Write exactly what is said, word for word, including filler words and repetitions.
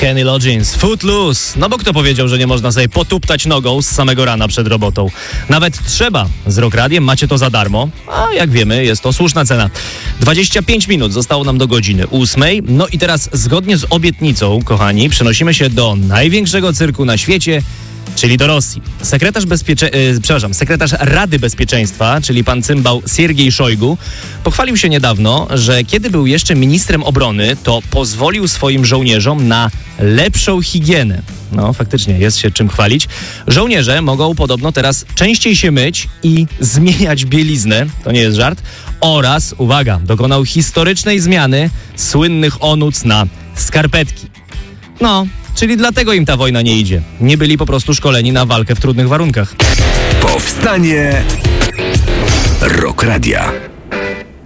Kenny Loggins, Footloose. No bo kto powiedział, że nie można sobie potuptać nogą z samego rana przed robotą? Nawet trzeba. Z Rock Radiem macie to za darmo, a jak wiemy, jest to słuszna cena. dwadzieścia pięć minut zostało nam do godziny ósmej. No i teraz zgodnie z obietnicą, kochani, przenosimy się do największego cyrku na świecie, czyli do Rosji. Sekretarz, bezpiecze... e, przepraszam, sekretarz Rady Bezpieczeństwa, czyli pan cymbał Siergiej Szojgu, pochwalił się niedawno, że kiedy był jeszcze ministrem obrony, to pozwolił swoim żołnierzom na lepszą higienę. No, faktycznie, jest się czym chwalić. Żołnierze mogą podobno teraz częściej się myć i zmieniać bieliznę, to nie jest żart, oraz, uwaga, dokonał historycznej zmiany słynnych onuc na skarpetki. No, czyli dlatego im ta wojna nie idzie. Nie byli po prostu szkoleni na walkę w trudnych warunkach. Powstanie Rock Radia.